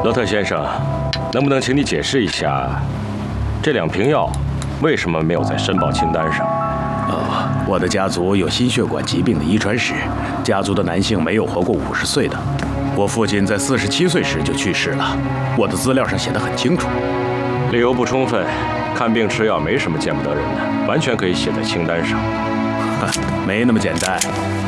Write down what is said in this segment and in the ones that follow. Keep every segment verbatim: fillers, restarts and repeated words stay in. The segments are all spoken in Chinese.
罗特先生，能不能请你解释一下，这两瓶药为什么没有在申报清单上？ 哦，我的家族有心血管疾病的遗传史，家族的男性没有活过五十岁的。我父亲在四十七岁时就去世了，我的资料上写得很清楚。 理由不充分，看病吃药没什么见不得人的，完全可以写在清单上。 没那么简单。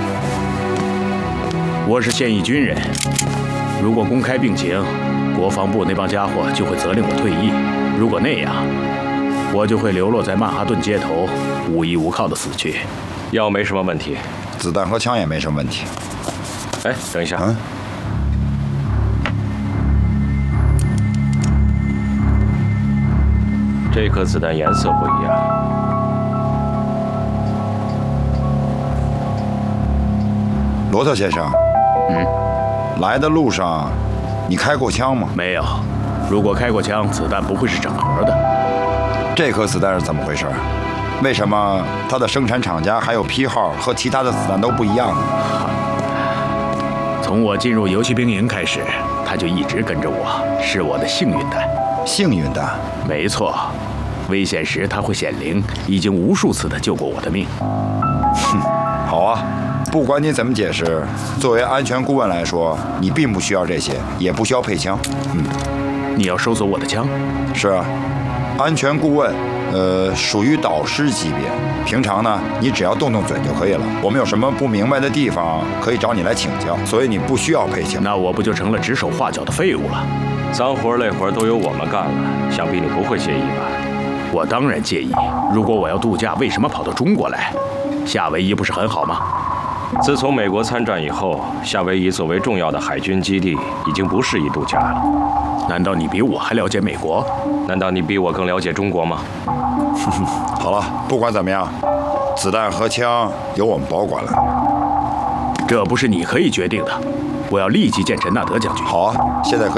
我是现役军人，如果公开病情，国防部那帮家伙就会责令我退役。如果那样，我就会流落在曼哈顿街头，无依无靠的死去。 药没什么问题， 子弹和枪也没什么问题。 哎，等一下。 嗯。 这颗子弹颜色不一样。 罗特先生， 嗯， 来的路上，你开过枪吗？ 没有。如果开过枪，子弹不会是整盒的。 这颗子弹是怎么回事？为什么它的生产厂家还有批号和其他的子弹都不一样呢？ 从我进入游骑兵营开始，他就一直跟着我，是我的幸运弹。 幸运弹？ 没错，危险时他会显灵，已经无数次的救过我的命。 哼，好啊。不管你怎么解释，作为安全顾问来说，你并不需要这些，也不需要配枪。 嗯，你要收走我的枪？ 是啊，安全顾问，呃，属于导师级别。平常呢，你只要动动嘴就可以了。我们有什么不明白的地方，可以找你来请教，所以你不需要配枪。 那我不就成了指手画脚的废物了？ 脏活累活都由我们干了，想必你不会介意吧？ 我当然介意。如果我要度假，为什么跑到中国来？夏威夷不是很好吗？ 自从美国参战以后，夏威夷作为重要的海军基地，已经不适宜度假了。 难道你比我还了解美国？ 难道你比我更了解中国吗？ 好了，不管怎么样，子弹和枪由我们保管了。 这不是你可以决定的。我要立即见陈纳德将军。 好啊，现在可以。